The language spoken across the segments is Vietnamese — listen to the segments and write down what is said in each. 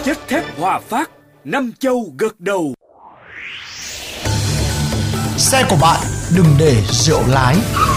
Chất thép Hòa Phát, Năm Châu gật đầu. Xe của bạn đừng để rượu lái.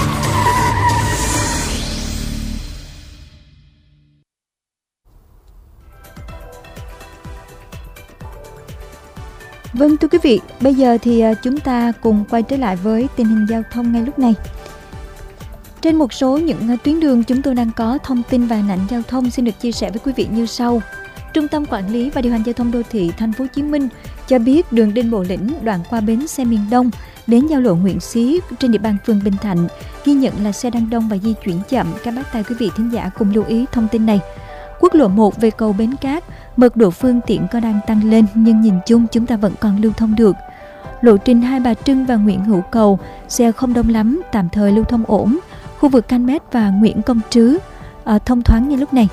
Vâng, thưa quý vị, bây giờ thì chúng ta cùng quay trở lại với tình hình giao thông ngay lúc này. Trên một số những tuyến đường chúng tôi đang có thông tin và hình ảnh giao thông xin được chia sẻ với quý vị như sau. Trung tâm Quản lý và Điều hành Giao thông Đô thị Thành phố Hồ Chí Minh cho biết đường Đinh Bộ Lĩnh đoạn qua bến xe miền Đông đến giao lộ Nguyễn Xí trên địa bàn phường Bình Thạnh ghi nhận là xe đang đông và di chuyển chậm. Các bác tài quý vị thính giả cùng lưu ý thông tin này. Quốc lộ 1 về cầu Bến Cát, mật độ phương tiện có đang tăng lên nhưng nhìn chung chúng ta vẫn còn lưu thông được. Lộ trình Hai Bà Trưng và Nguyễn Hữu Cầu, xe không đông lắm, tạm thời lưu thông ổn. Khu vực Canh Mét và Nguyễn Công Trứ thông thoáng như lúc này.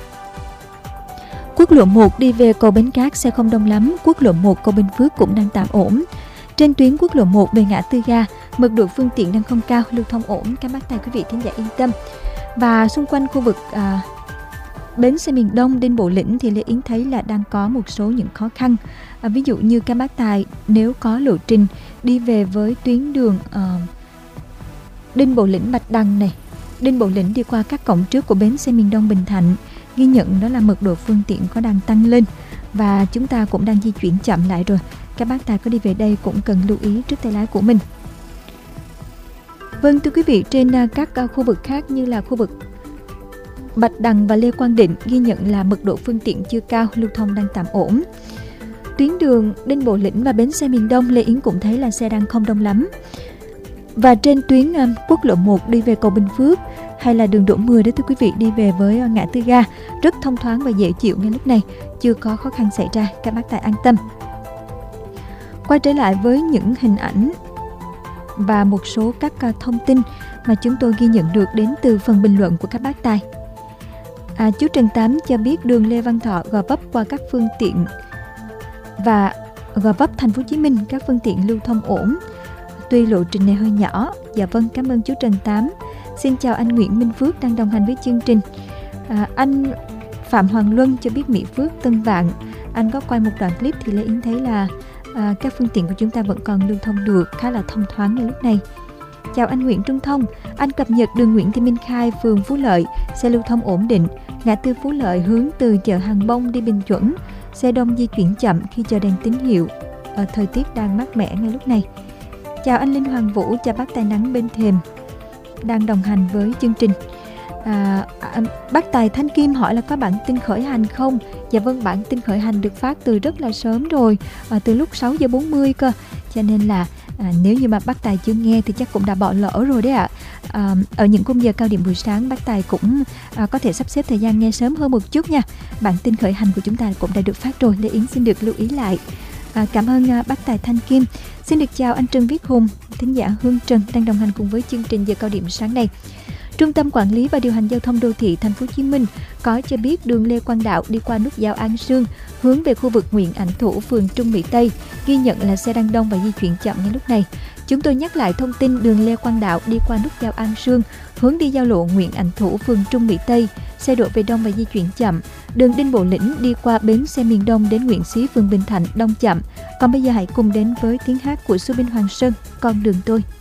Quốc lộ 1 đi về cầu Bến Cát xe không đông lắm, quốc lộ 1 cầu Bình Phước cũng đang tạm ổn. Trên tuyến quốc lộ 1 về ngã tư ga, mật độ phương tiện đang không cao, lưu thông ổn, các bác tài quý vị thính giả yên tâm. Và xung quanh khu vực bến xe miền Đông Đinh Bộ Lĩnh thì Lê Yến thấy là đang có một số những khó khăn. Ví dụ như các bác tài nếu có lộ trình đi về với tuyến đường Đinh Bộ Lĩnh Bạch Đằng này, Đinh Bộ Lĩnh đi qua các cổng trước của bến xe miền Đông Bình Thạnh, ghi nhận đó là mật độ phương tiện có đang tăng lên và chúng ta cũng đang di chuyển chậm lại rồi. Các bác tài có đi về đây cũng cần lưu ý trước tay lái của mình. Vâng, thưa quý vị, trên các khu vực khác như là khu vực Bạch Đằng và Lê Quang Định ghi nhận là mật độ phương tiện chưa cao, lưu thông đang tạm ổn. Tuyến đường Đinh Bộ Lĩnh và bến xe miền Đông Lê Yến cũng thấy là xe đang không đông lắm. Và trên tuyến quốc lộ 1 đi về cầu Bình Phước hay là đường Đỗ Mười đó thưa quý vị, đi về với ngã tư ga rất thông thoáng và dễ chịu ngay lúc này, chưa có khó khăn xảy ra, các bác tài an tâm. Quay trở lại với những hình ảnh và một số các thông tin mà chúng tôi ghi nhận được đến từ phần bình luận của các bác tài. Chú Trần Tám cho biết đường Lê Văn Thọ Gò Vấp qua các phương tiện và Gò Vấp Thành phố Hồ Chí Minh các phương tiện lưu thông ổn, tuy lộ trình này hơi nhỏ. Dạ vâng, cảm ơn chú Trần Tám. Xin chào anh Nguyễn Minh Phước đang đồng hành với chương trình. Anh Phạm Hoàng Luân cho biết Mỹ Phước Tân Vạn, anh có quay một đoạn clip thì Lê Yến thấy là các phương tiện của chúng ta vẫn còn lưu thông được, khá là thông thoáng như lúc này. Chào anh Nguyễn Trung Thông, anh cập nhật đường Nguyễn Thị Minh Khai, phường Phú Lợi, xe lưu thông ổn định, ngã tư Phú Lợi hướng từ chợ Hàng Bông đi Bình Chuẩn, xe đông di chuyển chậm khi chờ đèn tín hiệu. Thời tiết đang mát mẻ ngay lúc này. Chào anh Linh Hoàng Vũ, chào bác Tài Nắng bên thềm đang đồng hành với chương trình. Bác Tài Thanh Kim hỏi là có bản tin khởi hành không? Dạ vâng, bản tin khởi hành được phát từ rất là sớm rồi, từ lúc 6 giờ 40 cơ, cho nên là nếu như mà bác Tài chưa nghe thì chắc cũng đã bỏ lỡ rồi đấy ạ. Ở những khung giờ cao điểm buổi sáng bác Tài cũng có thể sắp xếp thời gian nghe sớm hơn một chút nha. Bản tin khởi hành của chúng ta cũng đã được phát rồi, Lê Yến xin được lưu ý lại. Cảm ơn bác Tài Thanh Kim. Xin được chào anh Trần Viết Hùng, thính giả Hương Trần đang đồng hành cùng với chương trình giờ cao điểm sáng nay. Trung tâm Quản lý và Điều hành Giao thông Đô thị Thành phố Hồ Chí Minh có cho biết đường Lê Quang Đạo đi qua nút giao An Sương hướng về khu vực Nguyễn Ảnh Thủ, phường Trung Mỹ Tây ghi nhận là xe đang đông và di chuyển chậm ngay lúc này. Chúng tôi nhắc lại thông tin đường Lê Quang Đạo đi qua nút giao An Sương hướng đi giao lộ Nguyễn Ảnh Thủ, phường Trung Mỹ Tây, xe đổ về đông và di chuyển chậm. Đường Đinh Bộ Lĩnh đi qua bến xe miền Đông đến Nguyễn Xí, phường Bình Thạnh đông chậm. Còn bây giờ hãy cùng đến với tiếng hát của Subin Hoàng Sơn, Con đường tôi.